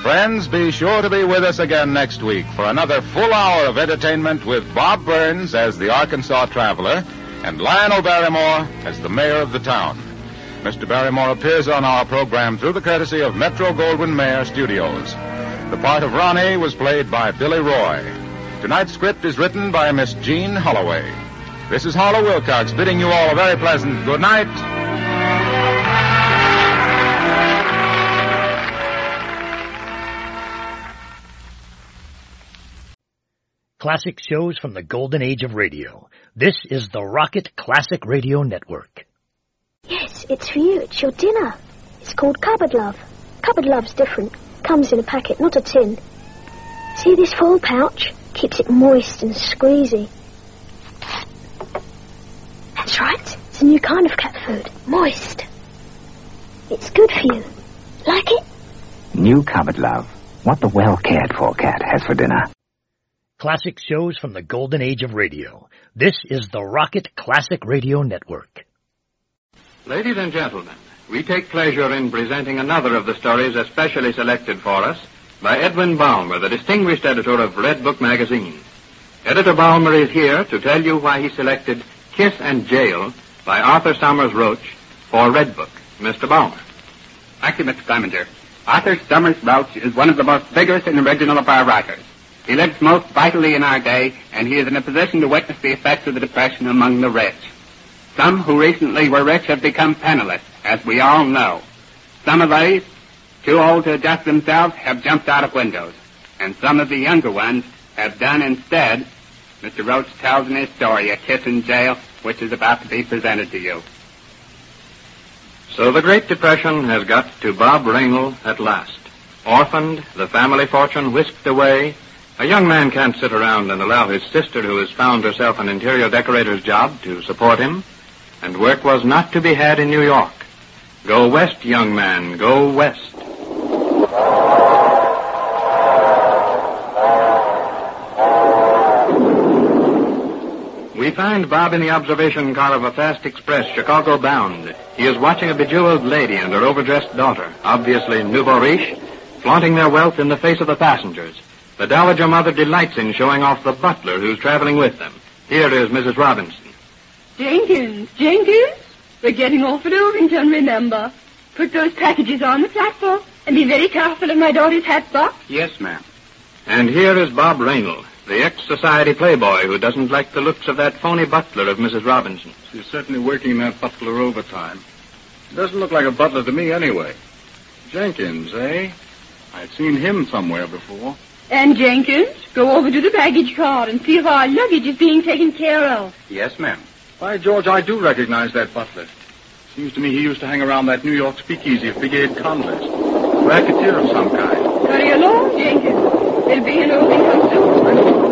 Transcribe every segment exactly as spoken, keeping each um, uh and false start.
Friends, be sure to be with us again next week for another full hour of entertainment with Bob Burns as the Arkansas Traveler and Lionel Barrymore as the mayor of the town. Mister Barrymore appears on our program through the courtesy of Metro-Goldwyn-Mayer Studios. The part of Ronnie was played by Billy Roy. Tonight's script is written by Miss Jean Holloway. This is Harlow Wilcox bidding you all a very pleasant good night. Classic shows from the golden age of radio. This is the Rocket Classic Radio Network. Yes, it's for you. It's your dinner. It's called Cupboard Love. Cupboard Love's different. Comes in a packet, not a tin. See this foil pouch? Keeps it moist and squeezy. That's right. It's a new kind of cat food. Moist. It's good for you. Like it? New Cupboard Love. What the well-cared-for cat has for dinner. Classic shows from the golden age of radio. This is the Rocket Classic Radio Network. Ladies and gentlemen, we take pleasure in presenting another of the stories especially selected for us by Edwin Balmer, the distinguished editor of Red Book magazine. Editor Balmer is here to tell you why he selected Kiss and Jail by Arthur Summers Roach for Red Book. Mister Balmer. Thank you, Mister Clementer. Arthur Summers Roach is one of the most vigorous and original of our writers. He lives most vitally in our day, and he is in a position to witness the effects of the Depression among the rich. Some who recently were rich have become penniless, as we all know. Some of these, too old to adjust themselves, have jumped out of windows. And some of the younger ones have done instead. Mister Roach tells in his story, A Kiss in Jail, which is about to be presented to you. So the Great Depression has got to Bob Raynal at last. Orphaned, the family fortune whisked away. A young man can't sit around and allow his sister, who has found herself an interior decorator's job, to support him. And work was not to be had in New York. Go west, young man, go west. We find Bob in the observation car of a fast express, Chicago bound. He is watching a bejeweled lady and her overdressed daughter, obviously nouveau riche, flaunting their wealth in the face of the passengers. The dowager mother delights in showing off the butler who's traveling with them. Here is Missus Robinson. Jenkins, Jenkins, we're getting off at Ovington, remember. Put those packages on the platform and be very careful of my daughter's hat box. Yes, ma'am. And here is Bob Raynal, the ex-society playboy who doesn't like the looks of that phony butler of Missus Robinson. She's certainly working that butler overtime. Doesn't look like a butler to me anyway. Jenkins, eh? I've seen him somewhere before. And Jenkins, go over to the baggage car and see if our luggage is being taken care of. Yes, ma'am. By George, I do recognize that butler. Seems to me he used to hang around that New York speakeasy of Big Ed Conlist. Racketeer of some kind. Hurry along, Jenkins. They'll be in Ovington soon.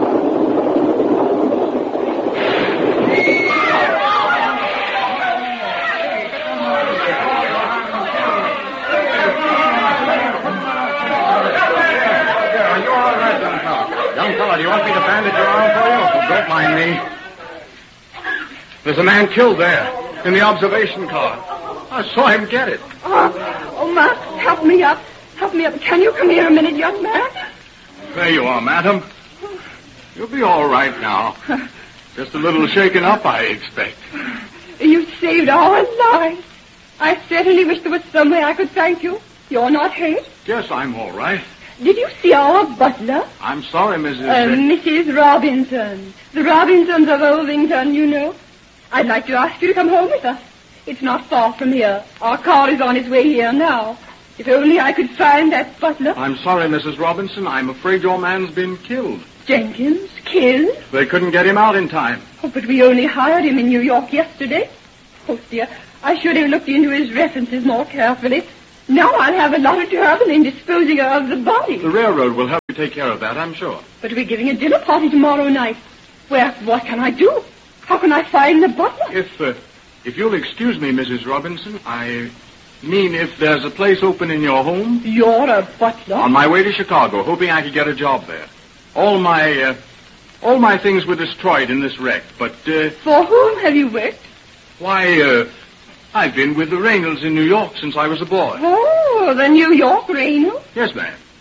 Young fella, do you want me to bandage your arm for you? Don't mind me. There's a man killed there, in the observation car. I saw him get it. Oh, oh, Max, help me up. Help me up. Can you come here a minute, young man? There you are, madam. You'll be all right now. Just a little shaken up, I expect. You saved our lives. I certainly wish there was some way I could thank you. You're not hurt? Yes, I'm all right. Did you see our butler? I'm sorry, Missus Uh, Missus Robinson. The Robinsons of Ovington, you know. I'd like to ask you to come home with us. It's not far from here. Our car is on its way here now. If only I could find that butler. I'm sorry, Missus Robinson. I'm afraid your man's been killed. Jenkins, killed? They couldn't get him out in time. Oh, but we only hired him in New York yesterday. Oh, dear. I should have looked into his references more carefully. Now I'll have a lot of trouble in disposing of the body. The railroad will help you take care of that, I'm sure. But we're giving a dinner party tomorrow night. Well, what can I do? How can I find the butler? If, uh, if you'll excuse me, Missus Robinson, I mean if there's a place open in your home. You're a butler? On my way to Chicago, hoping I could get a job there. All my, uh, all my things were destroyed in this wreck, but, uh... For whom have you worked? Why, uh... I've been with the Raynals in New York since I was a boy. Oh, the New York Raynals? Yes, ma'am.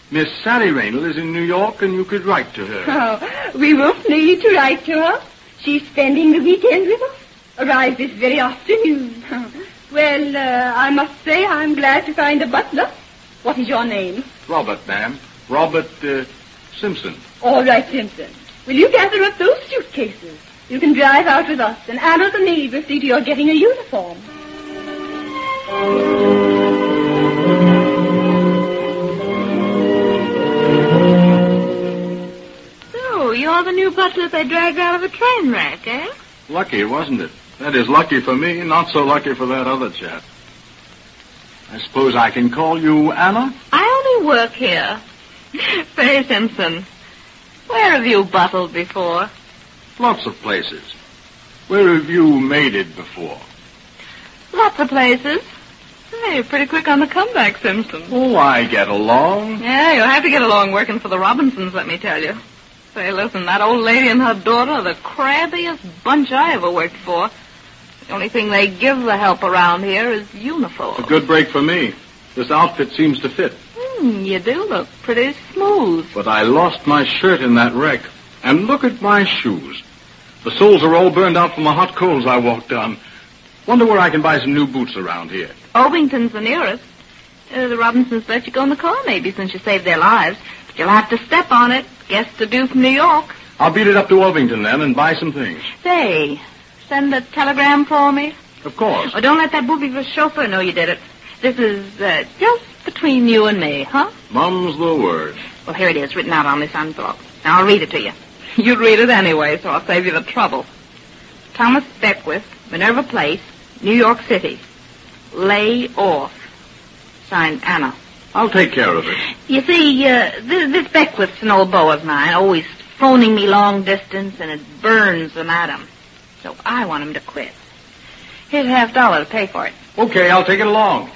Miss Sally Raynell is in New York, and you could write to her. Oh, we won't need to write to her. She's spending the weekend with us. Arrived this very afternoon. Well, uh, I must say I'm glad to find a butler. What is your name? Robert, ma'am. Robert, uh, Simpson. All right, Simpson. Will you gather up those suitcases? You can drive out with us, and Anna the maid will see to your getting a uniform. So, you're the new butler they dragged out of a train wreck, eh? Lucky, wasn't it? That is lucky for me, not so lucky for that other chap. I suppose I can call you Anna? I only work here. Say, Simpson, where have you buttled before? Lots of places. Where have you made it before? Lots of places. Hey, you're pretty quick on the comeback, Simpson. Oh, I get along. Yeah, you'll have to get along working for the Robinsons, let me tell you. Say, listen, that old lady and her daughter are the crabbiest bunch I ever worked for. The only thing they give the help around here is uniforms. It's a good break for me. This outfit seems to fit. Hmm, you do look pretty smooth. But I lost my shirt in that wreck. And look at my shoes. The soles are all burned out from the hot coals I walked on. Wonder where I can buy some new boots around here. Ovington's the nearest. Uh, the Robinsons let you go in the car, maybe, since you saved their lives. But you'll have to step on it. Guess to do from New York. I'll beat it up to Ovington, then, and buy some things. Say, send a telegram for me. Of course. Oh, don't let that booby of a chauffeur know you did it. This is uh, just between you and me, huh? Mum's the word. Well, here it is, written out on this envelope. Now, I'll read it to you. You'd read it anyway, so I'll save you the trouble. Thomas Beckwith, Minerva Place, New York City. Lay off. Signed, Anna. I'll take care of it. You see, uh, this, this Beckwith's an old beau of mine, always phoning me long distance, and it burns the madam. So I want him to quit. Here's a half dollar to pay for it. Okay, I'll take it along.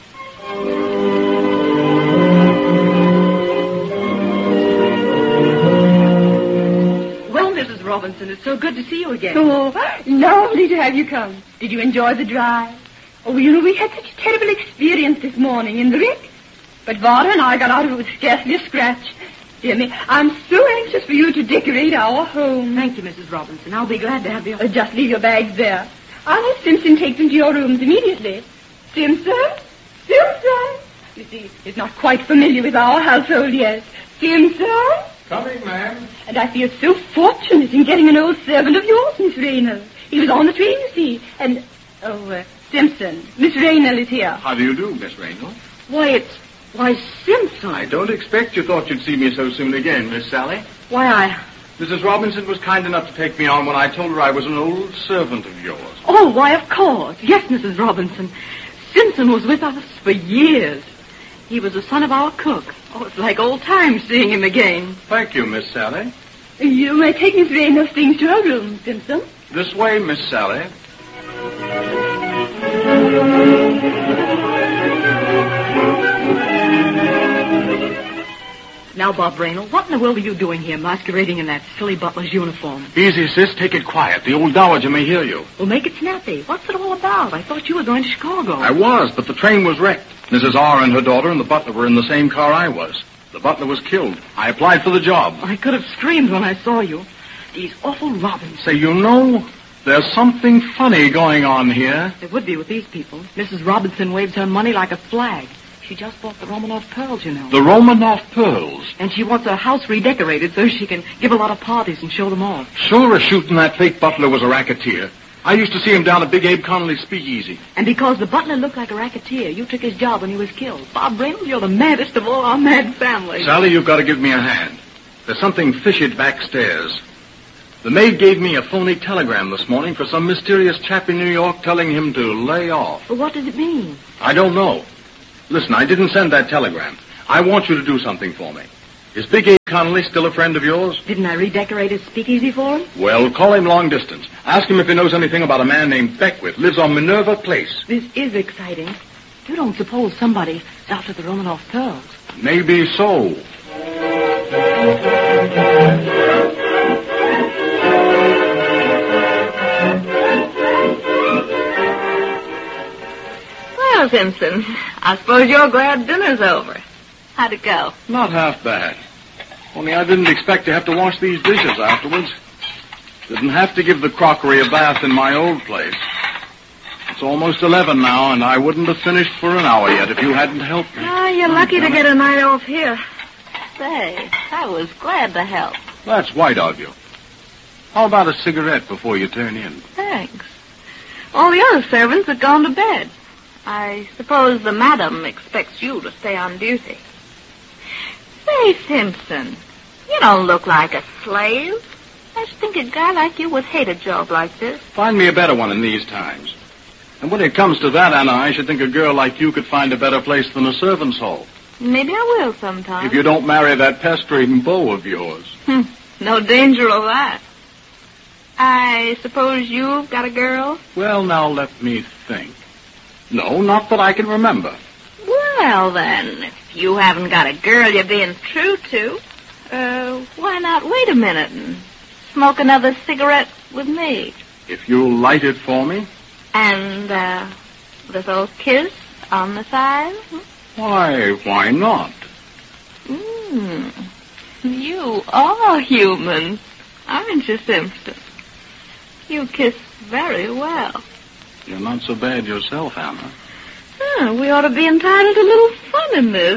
Well, Missus Robinson, it's so good to see you again. Oh, lovely to have you come. Did you enjoy the drive? Oh, you know, we had such a terrible experience this morning in the wreck. But Vara and I got out of it with scarcely a scratch. Dear me, I'm so anxious for you to decorate our home. Thank you, Missus Robinson. I'll be glad to have you. Uh, just leave your bags there. I'll have Simpson take them to your rooms immediately. Simpson? Simpson? You see, he's not quite familiar with our household yet. Simpson? Coming, ma'am. And I feel so fortunate in getting an old servant of yours, Miss Raynell. He was on the train, you see. And, oh, uh, Simpson, Miss Raynell is here. How do you do, Miss Raynell? Why, it's... Why, Simpson. I don't expect you thought you'd see me so soon again, Miss Sally. Why, I... Missus Robinson was kind enough to take me on when I told her I was an old servant of yours. Oh, why, of course. Yes, Missus Robinson. Simpson was with us for years. He was the son of our cook. Oh, it's like old times seeing him again. Thank you, Miss Sally. You may take Miss Raynell's things to her room, Simpson. This way, Miss Sally. Now, Bob Raynell, what in the world are you doing here, masquerading in that silly butler's uniform? Easy, sis. Take it quiet. The old dowager may hear you. Well, make it snappy. What's it all about? I thought you were going to Chicago. I was, but the train was wrecked. Missus R and her daughter and the butler were in the same car I was. The butler was killed. I applied for the job. I could have screamed when I saw you. These awful Robins. Say, you know, there's something funny going on here. It would be with these people. Missus Robinson waves her money like a flag. She just bought the Romanoff pearls, you know. The Romanoff pearls? And she wants her house redecorated so she can give a lot of parties and show them off. Sure as shooting that fake butler was a racketeer. I used to see him down at Big Abe Connolly's speakeasy. And because the butler looked like a racketeer, you took his job when he was killed. Bob Raynell, you're the maddest of all our mad family. Sally, you've got to give me a hand. There's something fishy backstairs. The maid gave me a phony telegram this morning for some mysterious chap in New York telling him to lay off. Well, what does it mean? I don't know. Listen, I didn't send that telegram. I want you to do something for me. Is Big Abe Connolly still a friend of yours? Didn't I redecorate his speakeasy for him? Well, call him long distance. Ask him if he knows anything about a man named Beckwith, lives on Minerva Place. This is exciting. You don't suppose somebody's after the Romanoff pearls? Maybe so. Well, Simpson, I suppose you're glad dinner's over. How'd it go? Not half bad. Only I didn't expect to have to wash these dishes afterwards. Didn't have to give the crockery a bath in my old place. It's almost eleven now, and I wouldn't have finished for an hour yet if you hadn't helped me. Oh, you're lucky to get a night off here. Say, I was glad to help. That's white of you. How about a cigarette before you turn in? Thanks. All the other servants have gone to bed. I suppose the madam expects you to stay on duty. Say, Simpson, you don't look like a slave. I should think a guy like you would hate a job like this. Find me a better one in these times. And when it comes to that, Anna, I should think a girl like you could find a better place than a servant's hall. Maybe I will sometime. If you don't marry that pestering beau of yours. Hmm, no danger of that. I suppose you've got a girl? Well, now let me think. No, not that I can remember. Well, then, if you haven't got a girl you're being true to, uh, why not wait a minute and smoke another cigarette with me? If you'll light it for me. And, uh, little kiss on the side? Why, why not? Mm, you are human, aren't you, Simpson? You kiss very well. You're not so bad yourself, Anna. Huh, we ought to be entitled to a little fun in this.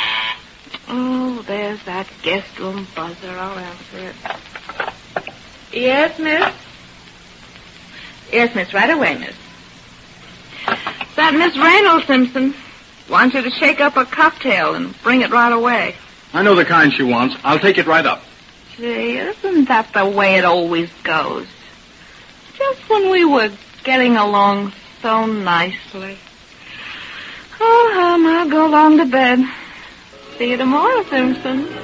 Oh, there's that guest room buzzer. I'll answer it. Yes, miss? Yes, miss, right away, miss. It's that Miss Reynolds, Simpson. Wants you to shake up a cocktail and bring it right away. I know the kind she wants. I'll take it right up. Gee, isn't that the way it always goes? Just when we were getting along so nicely. Oh, um, I'll go along to bed. See you tomorrow, Simpson.